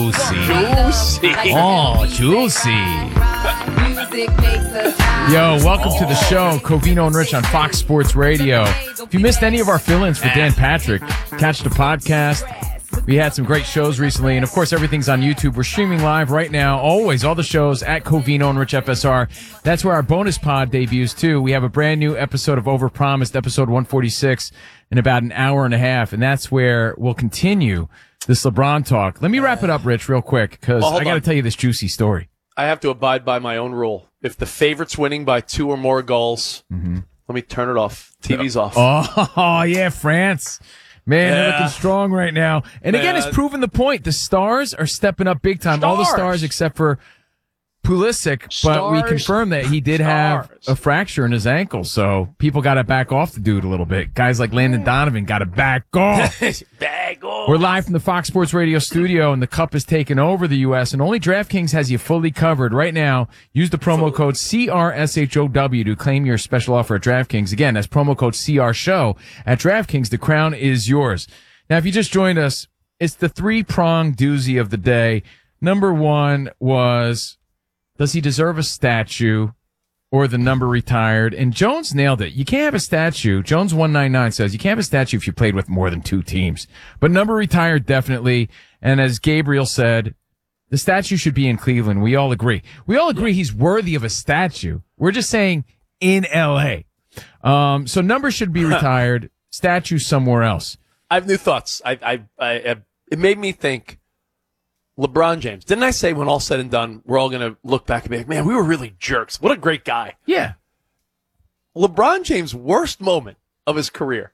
Juicy. Oh, juicy. Yo, welcome to the show, Covino and Rich on Fox Sports Radio. If you missed any of our fill-ins for Dan Patrick, catch the podcast. We had some great shows recently, and of course, everything's on YouTube. We're streaming live right now, always, all the shows at Covino and Rich FSR. That's where our bonus pod debuts, too. We have a brand new episode of Overpromised, episode 146, in about an hour and a half, and that's where we'll continue this LeBron talk. Let me wrap it up, Rich, real quick, because I got to tell you this juicy story. I have to abide by my own rule. If the favorite's winning by 2 or more goals, let me turn it off. TV's off. Oh, yeah, France. Man, they're looking strong right now. And again, it's proven the point. The Stars are stepping up big time. All the Stars except for Pulisic, but we confirmed that he did have a fracture in his ankle, so people got to back off the dude a little bit. Guys like Landon Donovan got to back off. Back off. We're live from the Fox Sports Radio studio, and the Cup is taking over the U.S., and only DraftKings has you fully covered. Right now, use the promo code CRSHOW to claim your special offer at DraftKings. Again, that's promo code CRSHOW at DraftKings. The crown is yours. Now, if you just joined us, it's the three-pronged doozy of the day. Number one was, does he deserve a statue or the number retired? And Jones nailed it. You can't have a statue. Jones 199 says you can't have a statue if you played with more than 2 teams. But number retired, definitely. And as Gabriel said, the statue should be in Cleveland. We all agree. We all agree he's worthy of a statue. We're just saying in L.A. So number should be retired. Statue somewhere else. I have new thoughts. It made me think. LeBron James. Didn't I say when all said and done, we're all going to look back and be like, man, we were really jerks. What a great guy. Yeah. LeBron James' worst moment of his career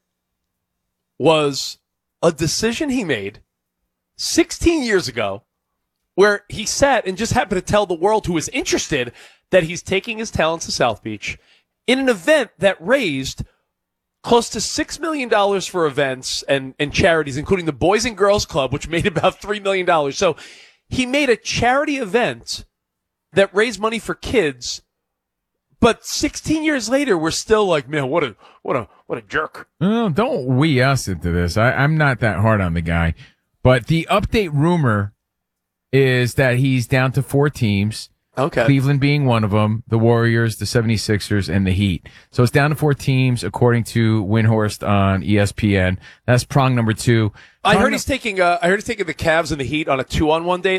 was a decision he made 16 years ago where he sat and just happened to tell the world who was interested that he's taking his talents to South Beach in an event that raised close to $6 million for events and charities, including the Boys and Girls Club, which made about $3 million. So he made a charity event that raised money for kids. But 16 years later, we're still like, man, what a jerk. Oh, don't we us into this. I'm not that hard on the guy. But the update rumor is that he's down to 4 teams. Okay. Cleveland being one of them, the Warriors, the 76ers, and the Heat. So it's down to 4 teams, according to Windhorst on ESPN. That's prong number 2. I heard he's taking the Cavs and the Heat on a 2-on-1 date.